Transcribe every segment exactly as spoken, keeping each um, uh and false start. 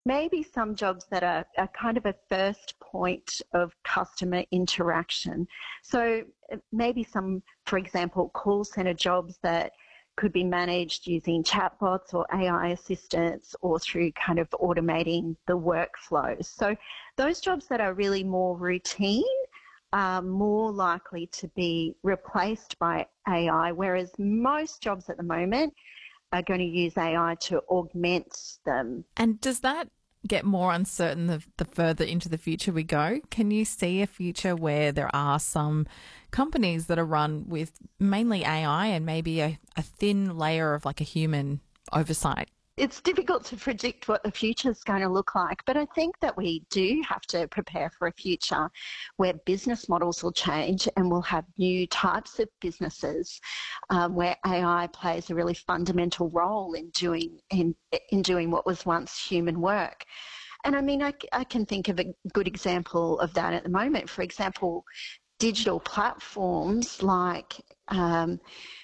maybe some jobs that are, are kind of a first point of customer interaction. So uh, maybe some, for example, call centre jobs that could be managed using chatbots or A I assistants or through kind of automating the workflows. So those jobs that are really more routine are more likely to be replaced by A I, whereas most jobs at the moment are going to use A I to augment them. And does that get more uncertain the, the further into the future we go? Can you see a future where there are some companies that are run with mainly A I and maybe a, a thin layer of like a human oversight? It's difficult to predict what the future is going to look like, but I think that we do have to prepare for a future where business models will change and we'll have new types of businesses um, where A I plays a really fundamental role in doing in in doing what was once human work. And I mean, I, I can think of a good example of that at the moment. For example, digital platforms like um,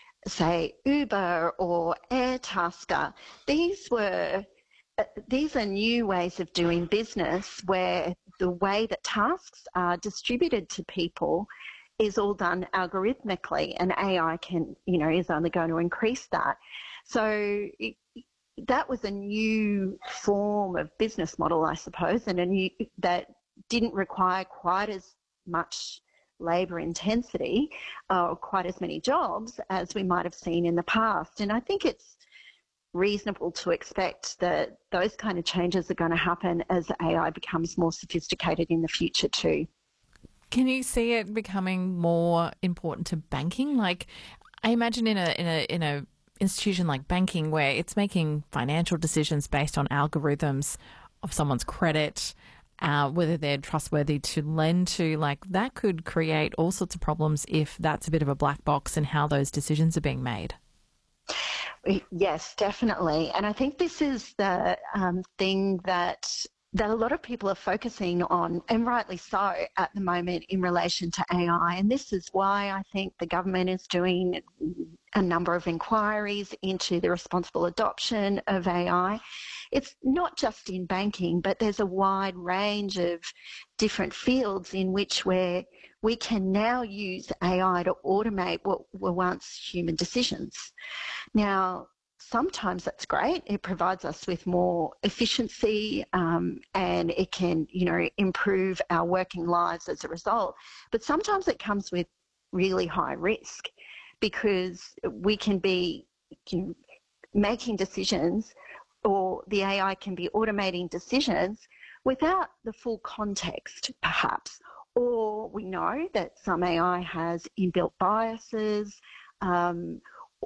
say Uber or Airtasker, these were uh, these are new ways of doing business where the way that tasks are distributed to people is all done algorithmically, and A I can, you know, is only going to increase that. So it, that was a new form of business model, I suppose, and a new that didn't require quite as much labour intensity or uh, quite as many jobs as we might have seen in the past. And I think it's reasonable to expect that those kind of changes are going to happen as A I becomes more sophisticated in the future too. Can you see it becoming more important to banking? Like, I imagine in a in a in a institution like banking where it's making financial decisions based on algorithms of someone's credit, Uh, whether they're trustworthy to lend to, like that could create all sorts of problems if that's a bit of a black box in how those decisions are being made. Yes, definitely. And I think this is the um, thing that that a lot of people are focusing on, and rightly so, at the moment in relation to A I. And this is why I think the government is doing a number of inquiries into the responsible adoption of A I. It's not just in banking, but there's a wide range of different fields in which where we can now use A I to automate what were once human decisions. Now, sometimes that's great. It provides us with more efficiency um, and it can, you know, improve our working lives as a result. But sometimes it comes with really high risk because we can be you know, making decisions, or the A I can be automating decisions without the full context, perhaps. Or we know that some A I has inbuilt biases, um,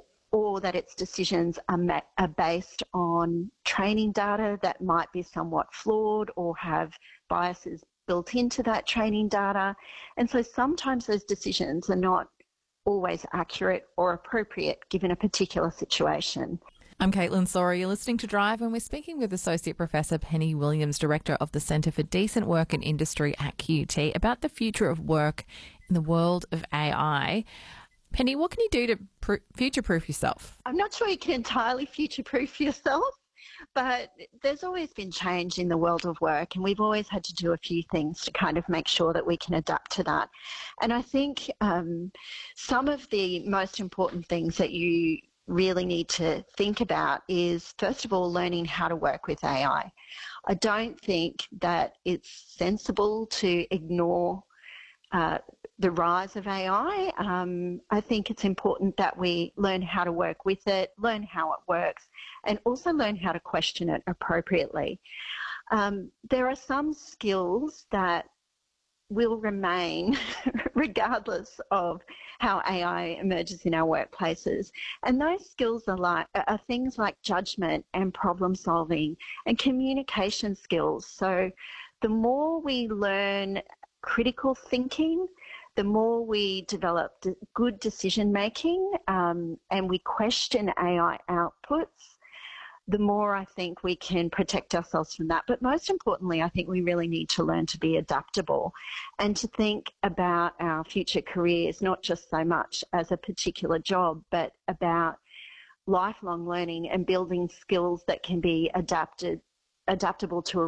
or that its decisions are, ma- are based on training data that might be somewhat flawed or have biases built into that training data. And so sometimes those decisions are not always accurate or appropriate given a particular situation. I'm Caitlin Sora. You're listening to Drive, and we're speaking with Associate Professor Penny Williams, Director of the Centre for Decent Work and Industry at Q U T, about the future of work in the world of A I. Penny, what can you do to pr- future-proof yourself? I'm not sure you can entirely future-proof yourself, but there's always been change in the world of work, and we've always had to do a few things to kind of make sure that we can adapt to that. And I think um, some of the most important things that you really need to think about is, first of all, learning how to work with A I. I don't think that it's sensible to ignore uh, the rise of A I. Um, I think it's important that we learn how to work with it, learn how it works, and also learn how to question it appropriately. Um, there are some skills that will remain regardless of how A I emerges in our workplaces. And those skills are, like, are things like judgment and problem solving and communication skills. So the more we learn critical thinking, the more we develop good decision making um, and we question A I outputs, the more I think we can protect ourselves from that. But most importantly, I think we really need to learn to be adaptable and to think about our future careers, not just so much as a particular job, but about lifelong learning and building skills that can be adapted, adaptable to a